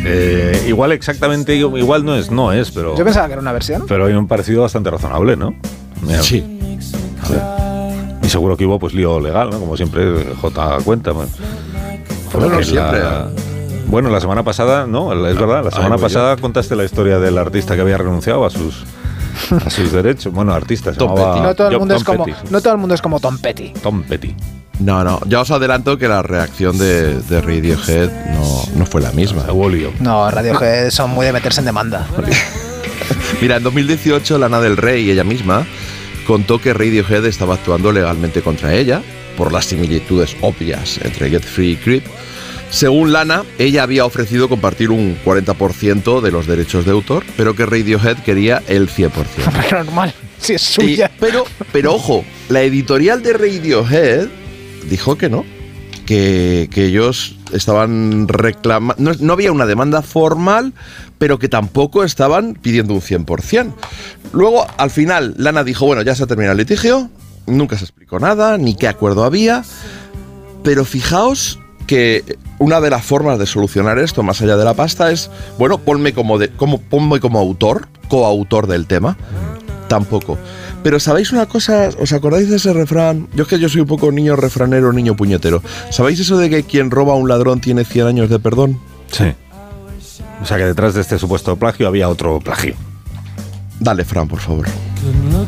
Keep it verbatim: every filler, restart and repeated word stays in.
Eh, igual exactamente, igual no es, no es, pero... Yo pensaba que era una versión. Pero hay un parecido bastante razonable, ¿no? Mira, Sí. A ver. Y seguro que hubo pues lío legal, ¿no? Como siempre, J cuenta. Bueno, Bueno, la, siempre. bueno, la semana pasada, no, es verdad, la semana Ay, pasada contaste la historia del artista que había renunciado a sus a sus derechos. Bueno, artista se Tom llamaba Petty. No todo, el Tom mundo es como, Petty. no todo el mundo es como Tom Petty. Tom Petty. No, no, ya os adelanto que la reacción de, de Radiohead no, no fue la misma. Hubo lío. No, Radiohead son muy de meterse en demanda. Mira, en dos mil dieciocho Lana del Rey, ella misma, contó que Radiohead estaba actuando legalmente contra ella por las similitudes obvias entre Get Free y Creep. Según Lana, ella había ofrecido compartir un cuarenta por ciento de los derechos de autor, pero que Radiohead quería el cien por ciento. Normal, si es Y- suya. pero, pero ojo, la editorial de Radiohead dijo que no, que, que ellos estaban reclamando, no, no había una demanda formal, pero que tampoco estaban pidiendo un cien por ciento. Luego, al final, Lana dijo, bueno, ya se ha terminado el litigio, nunca se explicó nada, ni qué acuerdo había, pero fijaos que una de las formas de solucionar esto, más allá de la pasta, es, bueno, ponme como, de, como, ponme como autor, coautor del tema. Tampoco. Pero ¿sabéis una cosa? ¿Os acordáis de ese refrán? Yo es que yo soy un poco niño refranero, niño puñetero. ¿Sabéis eso de que quien roba a un ladrón tiene cien años de perdón? Sí. O sea que detrás de este supuesto plagio había otro plagio. Dale, Fran, por favor.